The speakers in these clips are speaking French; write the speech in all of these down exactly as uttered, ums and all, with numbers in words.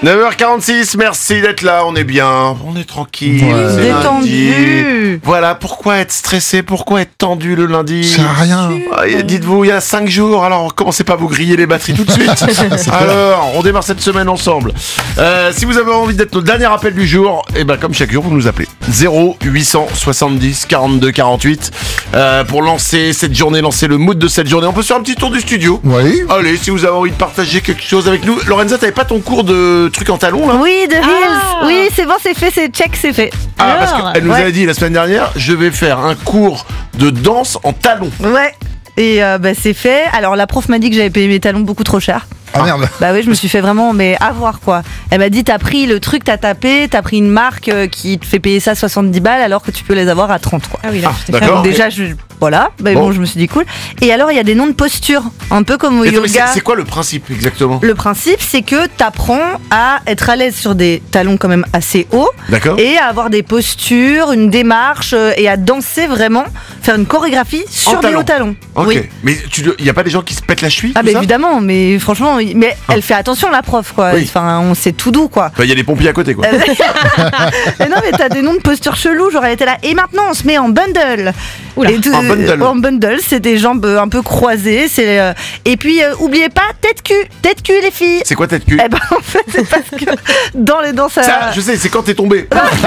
neuf heures quarante-six, merci d'être là, on est bien, on est tranquille, Ouais. c'est lundi. Détendu. Voilà, pourquoi être stressé, pourquoi être tendu le lundi? Ça a rien. Ah, et dites-vous, il y a cinq jours, alors commencez pas à vous griller les batteries tout de suite. Alors, on démarre cette semaine ensemble. Euh, si vous avez envie d'être notre dernier appel du jour, et ben comme chaque jour, vous nous appelez zéro huit cent soixante-dix quarante-deux quarante-huit euh, pour lancer cette journée, lancer le mood de cette journée. On peut se faire un petit tour du studio. Oui. Allez, si vous avez envie de partager quelque chose avec nous. Lorenza, t'avais pas ton cours de trucs en talons là? Oui, de Hills. Ah. Oui, c'est bon, c'est fait, c'est check, c'est fait. Ah, parce Alors, qu'elle nous ouais. avait dit la semaine dernière, je vais faire un cours de danse en talons. Ouais. Et euh, bah, c'est fait. Alors la prof m'a dit que j'avais payé mes talons beaucoup trop cher. Ah merde. Bah oui, je me suis fait vraiment mais avoir quoi. Elle m'a dit t'as pris le truc, t'as tapé, t'as pris une marque euh, qui te fait payer ça soixante-dix balles alors que tu peux les avoir à trente quoi. Ah oui, là, Ah, je t'ai fait d'accord. Donc déjà je voilà, bah, Bon. bon. je me suis dit cool. Et alors il y a des noms de postures, un peu comme au Et attends, mais yoga. c'est, c'est quoi le principe exactement? Le principe c'est que t'apprends à être à l'aise sur des talons quand même assez hauts D'accord. et à avoir des postures, une démarche euh, et à danser vraiment, faire une chorégraphie sur des talons. hauts talons. Ok. Oui. Mais il y a pas des gens qui se pètent la cheville? Ah tout bah ça évidemment, mais franchement, oui. mais elle fait attention la prof quoi. Oui. Enfin, on sait tout doux quoi. Bah, il y a les pompiers à côté quoi. Mais non, mais t'as des noms de postures chelous, genre elle était là. Et maintenant, on se met en bundle. Oula, et tout- en bundle. En bundle, c'est des jambes un peu croisées. C'est euh, et puis euh, oubliez pas tête cul, tête cul les filles. C'est quoi tête cul? Eh ben en fait, c'est parce que dans les danses. à- Ça, je sais, c'est quand t'es tombé.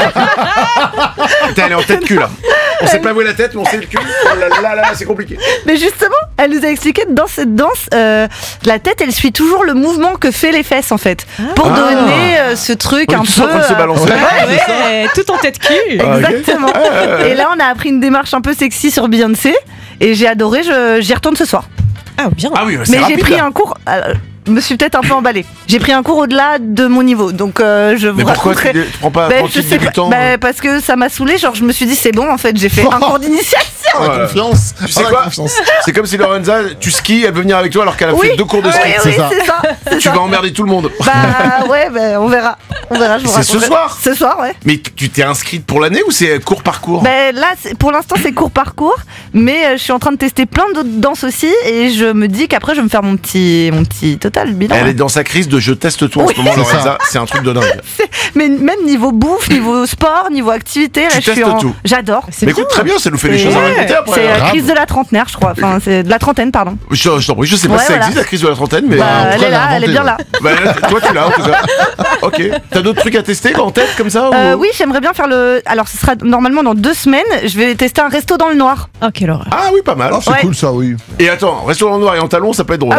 T'es allé en tête cul là. On sait pas où est la tête, mais on sait le cul. Oh là là là, là, c'est compliqué. Mais justement, elle nous a expliqué que dans cette danse, euh, la tête, elle suit toujours le mouvement que fait les fesses en fait, pour Ah. donner euh, ce truc On est un tous peu. en train de se euh, balancer. Ouais, tout en tête cul. Ah, ok. Exactement. Et là, on a appris une démarche un peu sexy sur Beyoncé. Et j'ai adoré, je- j'y retourne ce soir. Ah, bien. Ah oui, c'est Mais j'ai rapide, pris là. un cours. euh, je me suis peut-être un peu emballée. J'ai pris un cours au-delà de mon niveau. Donc euh, je vous Mais pourquoi tu, raconterai. dé- tu prends pas Ben, apprenti je sais pas. débutant? Ben, parce que ça m'a saoulé. Genre, je me suis dit, c'est bon, en fait, j'ai fait un cours d'initiation. Oh, la Voilà. confiance. Tu sais Oh, la quoi confiance. C'est comme si Lorenza, tu skis, elle veut venir avec toi alors qu'elle a Oui, fait deux cours de oui, ski. oui, c'est ça. c'est ça. c'est Tu ça. vas emmerder tout le monde. Bah ouais, ben, on verra. On verra, je vous C'est ce raconterai. soir Ce soir, ouais. Mais t- tu t'es inscrite pour l'année ou c'est cours par cours? Ben là, c'est- pour l'instant, c'est cours par cours, mais euh, je suis en train de tester plein d'autres danses aussi, et je me dis qu'après, je vais me faire mon petit, mon petit total bilan. Elle hein. est dans sa crise de je teste tout en Oui. ce moment, C'est Lorenza. ça. C'est un truc de dingue. Mais même niveau bouffe, niveau sport, niveau activité, là, Tu je suis testes en. tout. J'adore. C'est Mais bien. écoute, très bien, ça nous fait les Et- choses à raconter après. C'est la grave. crise de la trentenaire, je crois. Enfin, c'est de la trentaine, pardon. Je, je t'en prie, je sais pas Ouais, si ça voilà. existe la crise de la trentaine, mais. Bah, en tout elle cas, est là, elle a elle est inventé, bien ouais. là. Bah, toi, tu l'as en tout cas. Ok. T'as d'autres trucs à tester en tête comme ça Euh, ou... oui, j'aimerais bien faire le. Alors, ce sera normalement dans deux semaines. Je vais tester un resto dans le noir. Oh, quelle horreur. Ah oui, pas mal. Oh, c'est Ouais. cool ça, oui. Et attends, restaurant noir et en talons, ça peut être drôle.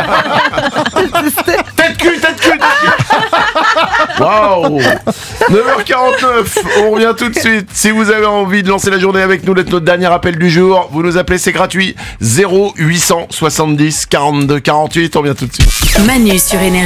Tête cul, tête cul, tête cul. Waouh. neuf heures quarante-neuf, on revient tout de suite. Si vous avez envie de lancer la journée avec nous, d'être notre dernier appel du jour, vous nous appelez, c'est gratuit. zéro huit cent soixante-dix quarante-deux quarante-huit, on revient tout de suite. Manu sur Énergie.